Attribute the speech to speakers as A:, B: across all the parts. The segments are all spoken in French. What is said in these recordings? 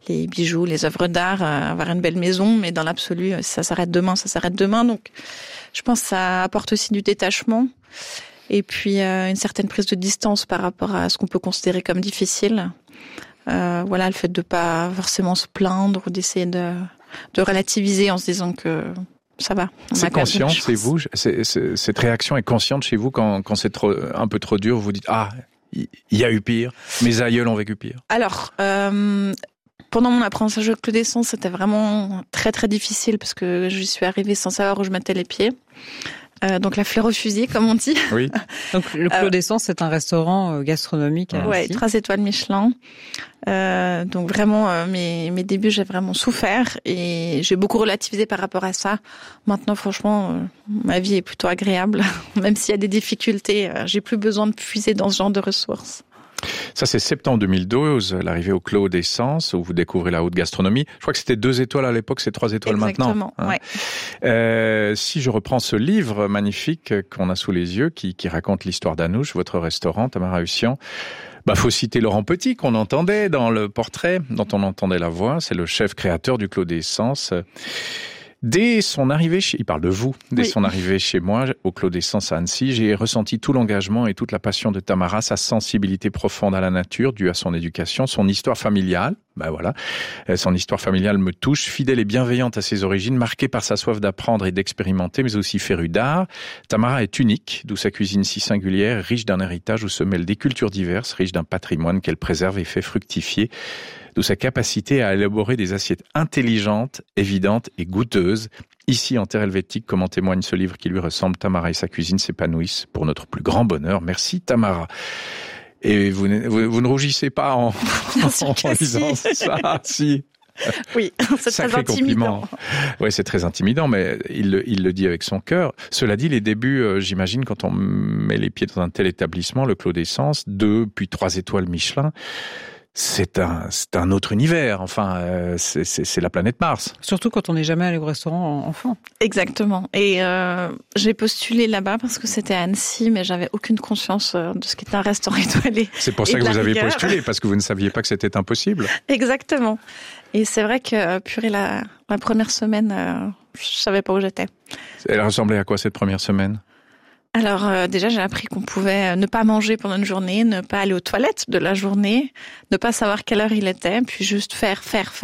A: les bijoux, les œuvres d'art, avoir une belle maison, mais dans l'absolu, ça s'arrête demain, ça s'arrête demain. Donc, je pense que ça apporte aussi du détachement et puis une certaine prise de distance par rapport à ce qu'on peut considérer comme difficile. Voilà, le fait de pas forcément se plaindre ou d'essayer de relativiser en se disant que ça va.
B: C'est conscient, c'est vous, cette réaction est consciente chez vous quand c'est un peu trop dur, vous dites il y a eu pire, mes aïeuls ont vécu pire.
A: Alors, pendant mon apprentissage au Clos des Sens, c'était vraiment très très difficile parce que je suis arrivée sans savoir où je mettais les pieds. Donc la fleur au fusil, comme on dit.
B: Oui.
C: Donc le Clos des Sens, c'est un restaurant gastronomique.
A: Ouais, 3 étoiles Michelin. Donc vraiment, mes débuts, j'ai vraiment souffert et j'ai beaucoup relativisé par rapport à ça. Maintenant, franchement, ma vie est plutôt agréable. Même s'il y a des difficultés, j'ai plus besoin de puiser dans ce genre de ressources.
B: Ça, c'est septembre 2012, l'arrivée au Clos des Sens, où vous découvrez la haute gastronomie. Je crois que c'était 2 étoiles à l'époque, c'est 3 étoiles maintenant.
A: Exactement, ouais.
B: Si je reprends ce livre magnifique qu'on a sous les yeux, qui raconte l'histoire d'Anouche, votre restaurant, Tamara Hussian, faut citer Laurent Petit, qu'on entendait dans le portrait, dont on entendait la voix. C'est le chef créateur du Clos des Sens. Dès son arrivée il parle de vous, son arrivée chez moi, au Clos des Sens à Annecy, j'ai ressenti tout l'engagement et toute la passion de Tamara, sa sensibilité profonde à la nature, due à son éducation, son histoire familiale. Son histoire familiale me touche, fidèle et bienveillante à ses origines, marquée par sa soif d'apprendre et d'expérimenter, mais aussi férue d'art. Tamara est unique, d'où sa cuisine si singulière, riche d'un héritage où se mêlent des cultures diverses, riche d'un patrimoine qu'elle préserve et fait fructifier, d'où sa capacité à élaborer des assiettes intelligentes, évidentes et goûteuses. Ici, en terre helvétique, comme en témoigne ce livre qui lui ressemble, Tamara et sa cuisine s'épanouissent pour notre plus grand bonheur. Merci Tamara. Et vous ne rougissez pas en lisant ça, si.
A: Oui, c'est très intimidant.
B: Oui, c'est très intimidant, mais il le dit avec son cœur. Cela dit, les débuts, j'imagine, quand on met les pieds dans un tel établissement, le Clos des Sens, 2 puis 3 étoiles Michelin, c'est un autre univers. Enfin, c'est la planète Mars.
C: Surtout quand on n'est jamais allé au restaurant enfant.
A: Exactement. Et j'ai postulé là-bas parce que c'était à Annecy, mais j'avais aucune conscience de ce qu'était un restaurant étoilé.
B: C'est pour ça que vous avez postulé, parce que vous ne saviez pas que c'était impossible.
A: Exactement. Et c'est vrai que, purée, la première semaine, je savais pas où j'étais.
B: Elle ressemblait à quoi cette première semaine ?
A: Alors déjà, j'ai appris qu'on pouvait ne pas manger pendant une journée, ne pas aller aux toilettes de la journée, ne pas savoir quelle heure il était, puis juste faire.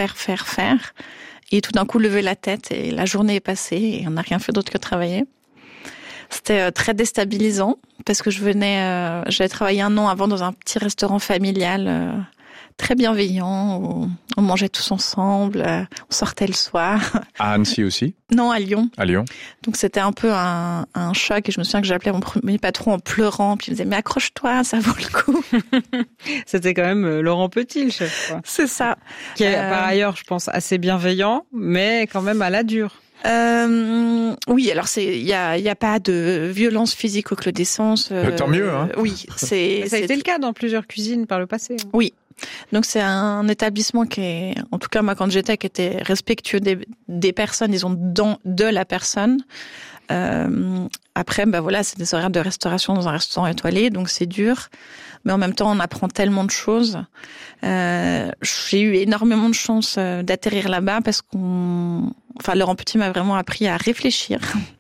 A: Et tout d'un coup, lever la tête et la journée est passée et on n'a rien fait d'autre que travailler. C'était très déstabilisant parce que j'avais travaillé 1 an avant dans un petit restaurant familial très bienveillant, où on mangeait tous ensemble, on sortait le soir. À
B: Annecy aussi ?
A: Non, à Lyon.
B: À Lyon.
A: Donc c'était un peu un choc et je me souviens que j'appelais mon premier patron en pleurant, puis il me disait « mais accroche-toi, ça vaut le coup ».
C: C'était quand même Laurent Petit, le chef, quoi.
A: C'est ça.
C: Qui est par ailleurs, je pense, assez bienveillant, mais quand même à la dure.
A: Oui, alors il y a pas de violence physique au Clos des Sens.
B: Tant mieux, hein.
A: Oui,
C: ça a été le cas dans plusieurs cuisines par le passé.
A: Oui. Donc c'est un établissement qui est, en tout cas moi quand j'étais, qui était respectueux des personnes, disons de la personne. Après, voilà, c'est des horaires de restauration dans un restaurant étoilé, donc c'est dur. Mais en même temps, on apprend tellement de choses. J'ai eu énormément de chance d'atterrir là-bas parce Laurent Petit m'a vraiment appris à réfléchir.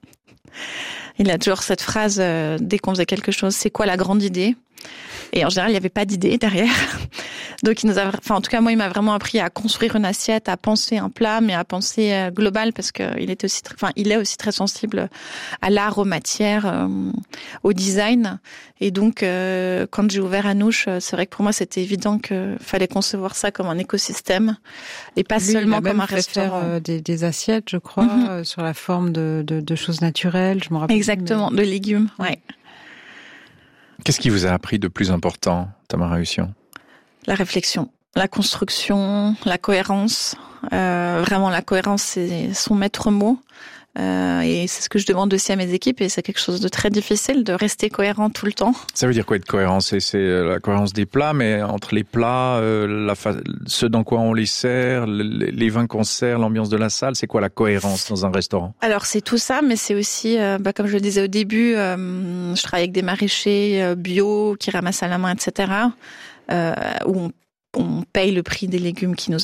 A: Il a toujours cette phrase, dès qu'on faisait quelque chose, c'est quoi la grande idée ? Et en général, il n'y avait pas d'idée derrière. Donc, en tout cas, moi, il m'a vraiment appris à construire une assiette, à penser un plat, mais à penser global, parce qu'il était aussi, il est aussi très sensible à l'art, aux matières, au design. Et donc, quand j'ai ouvert Anouche, c'est vrai que pour moi, c'était évident qu'il fallait concevoir ça comme un écosystème et pas seulement comme un restaurant.
C: Faire des assiettes, je crois, sur la forme de choses naturelles. Je me rappelle.
A: Exactement, de légumes. Ouais.
B: Qu'est-ce qui vous a appris de plus important, Tamara Hussian ?
A: La réflexion, la construction, la cohérence. Vraiment, la cohérence, c'est son maître mot. Et c'est ce que je demande aussi à mes équipes. Et c'est quelque chose de très difficile, de rester cohérent tout le temps.
B: Ça veut dire quoi être cohérent ? C'est la cohérence des plats, mais entre les plats, ce dans quoi on les sert, les vins qu'on sert, l'ambiance de la salle, c'est quoi la cohérence dans un restaurant ?
A: Alors c'est tout ça, mais c'est aussi, comme je le disais au début, je travaille avec des maraîchers bio qui ramassent à la main, etc. Où on paye le prix des légumes qui nous